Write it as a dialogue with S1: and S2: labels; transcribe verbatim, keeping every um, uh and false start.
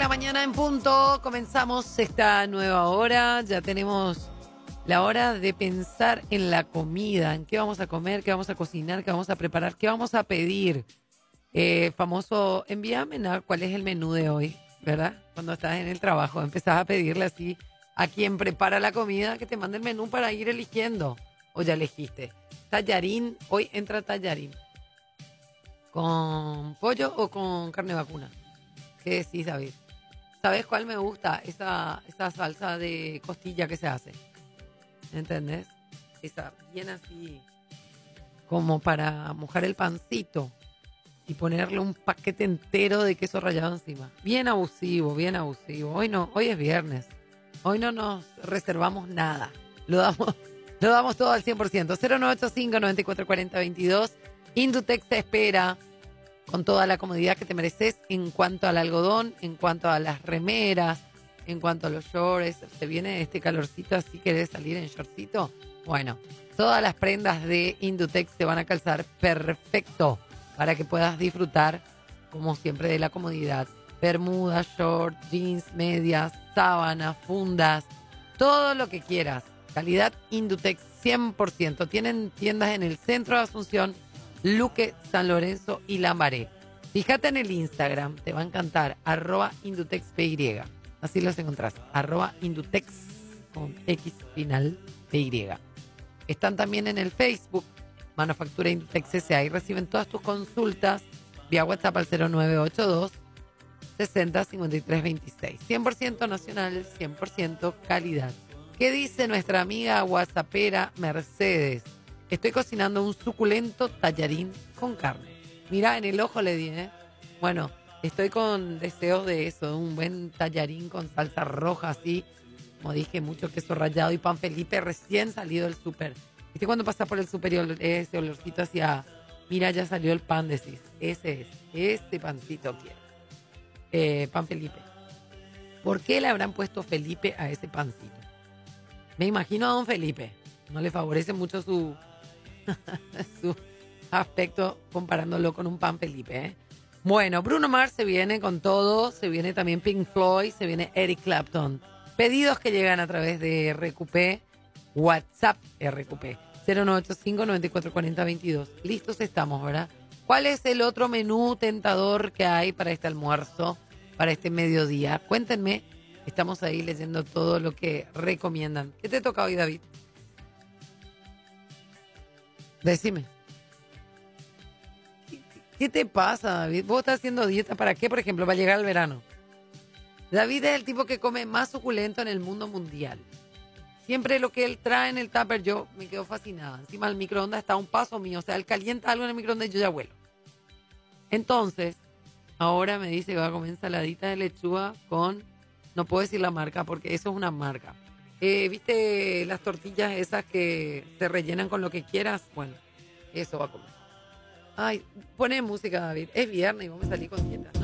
S1: mañana en punto. Comenzamos esta nueva hora. Ya tenemos la hora de pensar en la comida, en qué vamos a comer, qué vamos a cocinar, qué vamos a preparar, qué vamos a pedir. Eh, famoso, envíame nada, cuál es el menú de hoy, ¿verdad? Cuando estás en el trabajo, empezás a pedirle así a quien prepara la comida que te mande el menú para ir eligiendo. O ya elegiste. Tallarín, hoy entra tallarín. ¿Con pollo o con carne vacuna? ¿Qué decís, David? ¿Sabes cuál me gusta? Esa, esa salsa de costilla que se hace. ¿Entendés? Esa bien así como para mojar el pancito y ponerle un paquete entero de queso rallado encima. Bien abusivo, bien abusivo. Hoy no, hoy es viernes. Hoy no nos reservamos nada. Lo damos, lo damos todo al cien por ciento. cero nueve ocho cinco, nueve cuatro cuatro cero, veintidós. Indutex te espera con toda la comodidad que te mereces en cuanto al algodón, en cuanto a las remeras, en cuanto a los shorts. ¿Te viene este calorcito así, querés salir en shortcito? Bueno, todas las prendas de Indutex te van a calzar perfecto para que puedas disfrutar, como siempre, de la comodidad. Bermudas, short, jeans, medias, sábanas, fundas, todo lo que quieras. Calidad Indutex cien por ciento. Tienen tiendas en el centro de Asunción, Luque, San Lorenzo y Lambaré. Fíjate en el Instagram, te va a encantar, arroba IndutexPY. Así los encontrás, arroba Indutex con X final P Y. Están también en el Facebook, Manufactura Indutex S A, y reciben todas tus consultas vía WhatsApp al cero nueve ocho dos, sesenta, cincuenta y tres veintiséis. cien por ciento nacional, cien por ciento calidad. ¿Qué dice nuestra amiga whatsappera Mercedes? Estoy cocinando un suculento tallarín con carne. Mira, en el ojo le di, ¿eh? Bueno, estoy con deseos de eso, de un buen tallarín con salsa roja así. Como dije, mucho queso rallado y pan Felipe recién salido del súper. ¿Viste cuando pasas por el súper y ese olorcito hacia, mira, ya salió el pan, decís? Ese es, ese pancito quiero. Eh, pan Felipe. ¿Por qué le habrán puesto Felipe a ese pancito? Me imagino a don Felipe. No le favorece mucho su... su aspecto comparándolo con un pan Felipe, ¿eh? Bueno, Bruno Mars se viene con todo, se viene también Pink Floyd, se viene Eric Clapton. Pedidos que llegan a través de R Q P, WhatsApp R Q P, cero nueve ocho cinco, nueve cuatro cuatro cero, veintidós. Listos estamos, ¿verdad? ¿Cuál es el otro menú tentador que hay para este almuerzo, para este mediodía? Cuéntenme, estamos ahí leyendo todo lo que recomiendan. ¿Qué te toca hoy, David? Decime. ¿Qué, qué te pasa, David? ¿Vos estás haciendo dieta para qué, por ejemplo, para llegar al verano? David es el tipo que come más suculento en el mundo mundial. Siempre lo que él trae en el tupper, yo me quedo fascinada. Encima el microondas está a un paso mío. O sea, él calienta algo en el microondas y yo ya vuelo. Entonces, ahora me dice que va a comer ensaladita de lechuga con... No puedo decir la marca porque eso es una marca. Eh, ¿Viste las tortillas esas que se rellenan con lo que quieras? Bueno, eso va a comer. Ay, pone música, David. Es viernes y vamos a salir con dieta.